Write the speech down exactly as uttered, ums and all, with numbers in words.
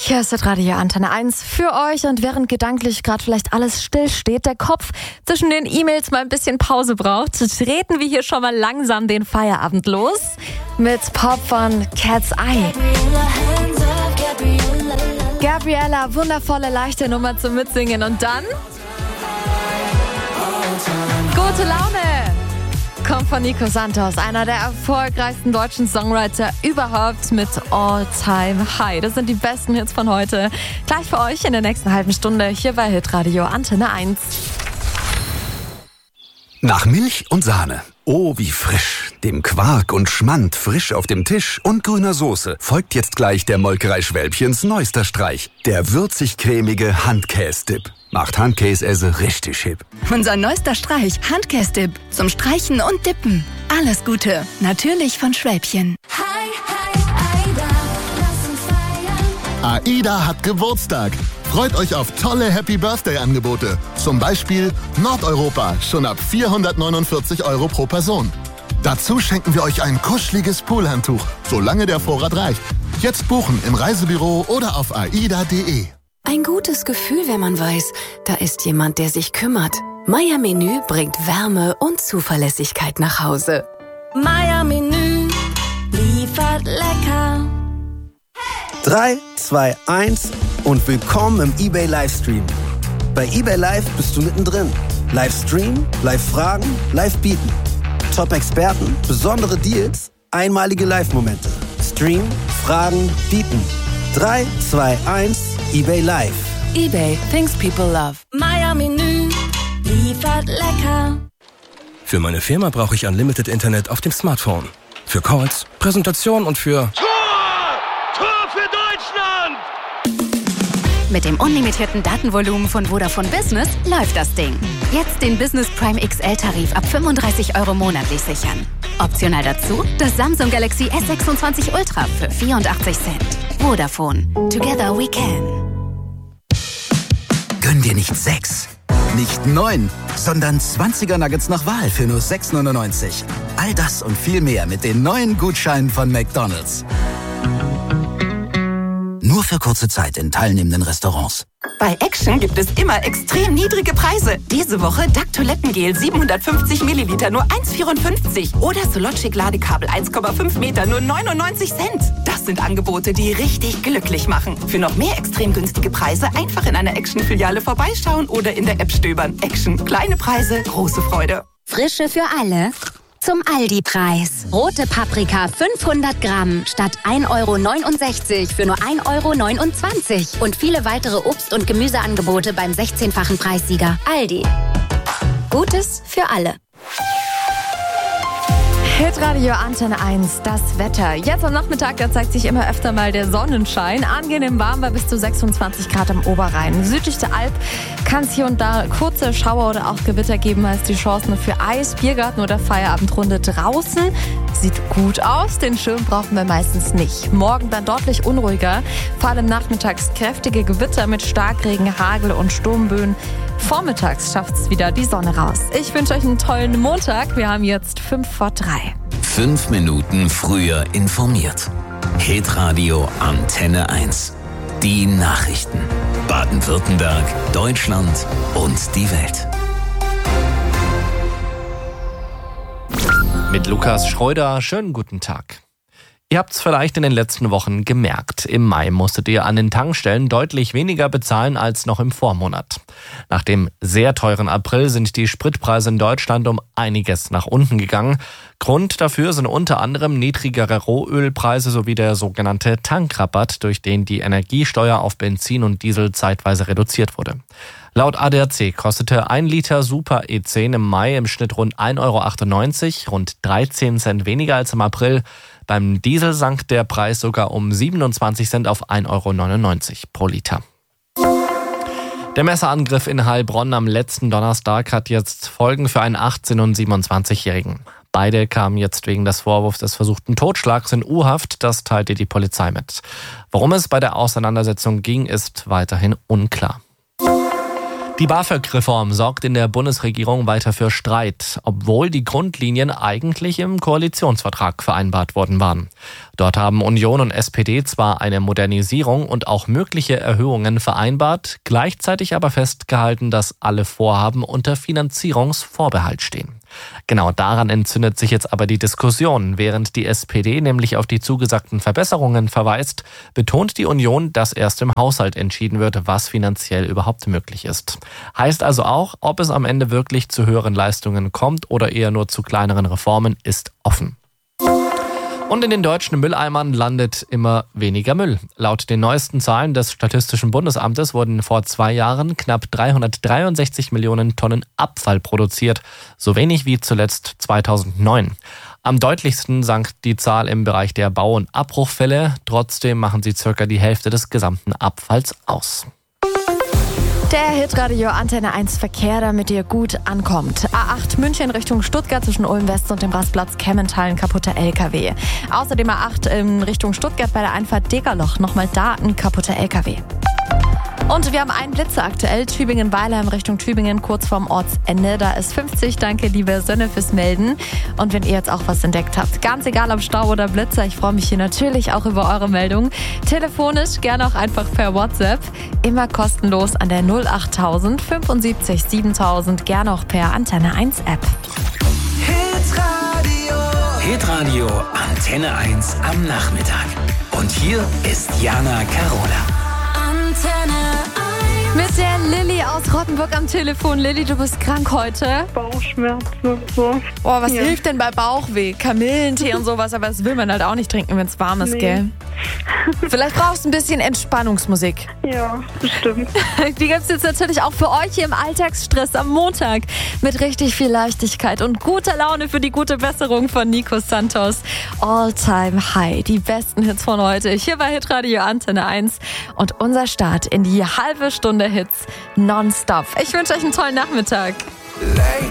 Hier ist das Radio Antenne eins für euch und während gedanklich gerade vielleicht alles still steht, der Kopf zwischen den E-Mails mal ein bisschen Pause braucht, treten wir hier schon mal langsam den Feierabend los mit Pop von Cat's Eye. Gabriella, wundervolle, leichte Nummer zum Mitsingen und dann gute Laune kommt von Nico Santos, einer der erfolgreichsten deutschen Songwriter überhaupt mit All Time High. Das sind die besten Hits von heute. Gleich für euch in der nächsten halben Stunde hier bei Hitradio Antenne eins. Nach Milch und Sahne. Oh, wie frisch. Dem Quark und Schmand frisch auf dem Tisch und grüner Soße folgt jetzt gleich der Molkerei Schwälbchens neuester Streich. Der würzig-cremige Handkäse-Dip. Macht Handkäse richtig hip. Unser neuester Streich, Handkäse-Dip. Zum Streichen und Dippen. Alles Gute. Natürlich von Schwälbchen. Hi, hi, Aida. Lass uns feiern. AIDA hat Geburtstag. Freut euch auf tolle Happy-Birthday-Angebote. Zum Beispiel Nordeuropa, schon ab vierhundertneunundvierzig Euro pro Person. Dazu schenken wir euch ein kuscheliges Poolhandtuch, solange der Vorrat reicht. Jetzt buchen im Reisebüro oder auf aida punkt de. Ein gutes Gefühl, wenn man weiß, da ist jemand, der sich kümmert. Meier Menü bringt Wärme und Zuverlässigkeit nach Hause. Meier Menü liefert lecker. drei, zwei, eins und willkommen im eBay Livestream. Bei eBay Live bist du mittendrin. Livestream, Live-Fragen, Live-Bieten. Top-Experten, besondere Deals, einmalige Live-Momente. Stream, Fragen, Bieten. drei, zwei, eins, eBay Live. eBay, things people love. Meier Menü liefert lecker. Für meine Firma brauche ich Unlimited Internet auf dem Smartphone. Für Calls, Präsentation und für... Mit dem unlimitierten Datenvolumen von Vodafone Business läuft das Ding. Jetzt den Business Prime X L-Tarif ab fünfunddreißig Euro monatlich sichern. Optional dazu das Samsung Galaxy S sechsundzwanzig Ultra für vierundachtzig Cent. Vodafone. Together we can. Gönn dir nicht sechs, nicht neun, sondern zwanziger Nuggets nach Wahl für nur sechs neunundneunzig. All das und viel mehr mit den neuen Gutscheinen von McDonald's. Nur für kurze Zeit in teilnehmenden Restaurants. Bei Action gibt es immer extrem niedrige Preise. Diese Woche Duck Toilettengel siebenhundertfünfzig Milliliter nur eins vierundfünfzig. Oder Sologic Ladekabel eins Komma fünf Meter nur neunundneunzig Cent. Das sind Angebote, die richtig glücklich machen. Für noch mehr extrem günstige Preise einfach in einer Action-Filiale vorbeischauen oder in der App stöbern. Action. Kleine Preise, große Freude. Frische für alle. Zum Aldi-Preis. Rote Paprika fünfhundert Gramm statt ein Euro neunundsechzig für nur ein Euro neunundzwanzig. Und viele weitere Obst- und Gemüseangebote beim sechzehnfachen Preissieger. Aldi. Gutes für alle. Hitradio Antenne eins, das Wetter. Jetzt am Nachmittag, da zeigt sich immer öfter mal der Sonnenschein. Angenehm warm bei bis zu sechsundzwanzig Grad am Oberrhein. Südlich der Alp kann es hier und da kurze Schauer oder auch Gewitter geben, als die Chancen für Eis, Biergarten oder Feierabendrunde draußen. Sieht gut aus, den Schirm brauchen wir meistens nicht. Morgen dann deutlich unruhiger, vor allem nachmittags kräftige Gewitter mit Starkregen, Hagel und Sturmböen. Vormittags schafft es wieder die Sonne raus. Ich wünsche euch einen tollen Montag. Wir haben jetzt fünf vor drei. Fünf Minuten früher informiert. Hitradio Antenne eins. Die Nachrichten. Baden-Württemberg, Deutschland und die Welt. Mit Lukas Schreuder, schönen guten Tag. Ihr habt's vielleicht in den letzten Wochen gemerkt. Im Mai musstet ihr an den Tankstellen deutlich weniger bezahlen als noch im Vormonat. Nach dem sehr teuren April sind die Spritpreise in Deutschland um einiges nach unten gegangen. Grund dafür sind unter anderem niedrigere Rohölpreise sowie der sogenannte Tankrabatt, durch den die Energiesteuer auf Benzin und Diesel zeitweise reduziert wurde. Laut A D A C kostete ein Liter Super E zehn im Mai im Schnitt rund ein Euro achtundneunzig, rund dreizehn Cent weniger als im April. Beim Diesel sank der Preis sogar um siebenundzwanzig Cent auf ein Euro neunundneunzig pro Liter. Der Messerangriff in Heilbronn am letzten Donnerstag hat jetzt Folgen für einen achtzehn- und siebenundzwanzigjährigen. Beide kamen jetzt wegen des Vorwurfs des versuchten Totschlags in U-Haft, das teilte die Polizei mit. Worum es bei der Auseinandersetzung ging, ist weiterhin unklar. Die BAföG-Reform sorgt in der Bundesregierung weiter für Streit, obwohl die Grundlinien eigentlich im Koalitionsvertrag vereinbart worden waren. Dort haben Union und S P D zwar eine Modernisierung und auch mögliche Erhöhungen vereinbart, gleichzeitig aber festgehalten, dass alle Vorhaben unter Finanzierungsvorbehalt stehen. Genau daran entzündet sich jetzt aber die Diskussion. Während die S P D nämlich auf die zugesagten Verbesserungen verweist, betont die Union, dass erst im Haushalt entschieden wird, was finanziell überhaupt möglich ist. Heißt also auch, ob es am Ende wirklich zu höheren Leistungen kommt oder eher nur zu kleineren Reformen, ist offen. Und in den deutschen Mülleimern landet immer weniger Müll. Laut den neuesten Zahlen des Statistischen Bundesamtes wurden vor zwei Jahren knapp dreihundertdreiundsechzig Millionen Tonnen Abfall produziert, so wenig wie zuletzt zweitausendneun. Am deutlichsten sank die Zahl im Bereich der Bau- und Abbruchfälle. Trotzdem machen sie circa die Hälfte des gesamten Abfalls aus. Der Hitradio Antenne eins Verkehr, damit ihr gut ankommt. A acht München Richtung Stuttgart zwischen Ulm West und dem Rastplatz Kemmental, ein kaputter L K W. Außerdem A acht in Richtung Stuttgart bei der Einfahrt Degerloch, nochmal da ein kaputter L K W. Und wir haben einen Blitzer aktuell, Tübingen-Weilheim Richtung Tübingen, kurz vorm Ortsende. Da ist fünfzig, danke liebe Sönne fürs Melden. Und wenn ihr jetzt auch was entdeckt habt, ganz egal ob Stau oder Blitzer, ich freue mich hier natürlich auch über eure Meldung. Telefonisch, gerne auch einfach per WhatsApp, immer kostenlos an der null achttausend fünfundsiebzig siebentausend, gerne auch per Antenne eins App. Hitradio. Hitradio Antenne eins am Nachmittag. Und hier ist Jana Carola. Mit der Lilly aus Rottenburg am Telefon. Lilly, du bist krank heute. Bauchschmerzen und so. Oh, was ja. hilft denn bei Bauchweh? Kamillentee und sowas, aber das will man halt auch nicht trinken, wenn es warm ist, Nee. gell? Vielleicht brauchst du ein bisschen Entspannungsmusik. Ja, bestimmt. Die gibt's jetzt natürlich auch für euch hier im Alltagsstress am Montag mit richtig viel Leichtigkeit und guter Laune für die gute Besserung von Nico Santos. All Time High, die besten Hits von heute hier bei Hitradio Antenne eins und unser Start in die halbe Stunde Hits nonstop. Ich wünsche euch einen tollen Nachmittag.